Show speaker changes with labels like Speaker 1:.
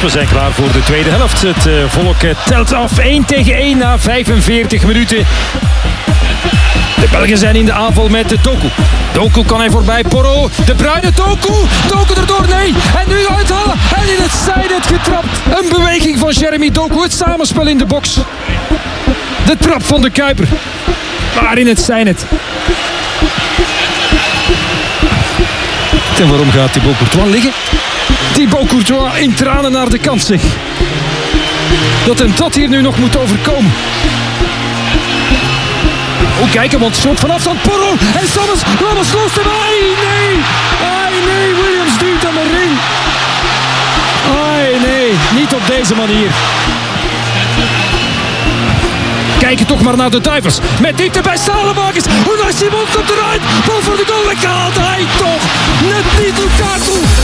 Speaker 1: we zijn klaar voor de tweede helft. Het volk telt af 1-1 na 45 minuten. De Belgen zijn in de aanval met Doku. Doku kan hij voorbij. Porro. De Bruyne. Doku. Doku erdoor. Nee. En nu uithalen. En in het zijnet getrapt. Een beweging van Jeremy Doku. Het samenspel in de box. De trap van de Kuiper. Maar in het zijnet. En waarom gaat Thibaut Courtois liggen? Thibaut Courtois in tranen naar de kant, zeg. Dat hem dat hier nu nog moet overkomen. Oh, kijken, want schot van afstand. Porro en Lammers loost hem. Ai, nee. Ai, nee. Williams duwt hem erin. Ai, nee. Niet op deze manier. Kijken toch maar naar de Duivels. Met diepte bij Salemakers. Unai Simon komt eruit. Bal voor de goal weggehaald. Hij toch. Net niet Lukaku.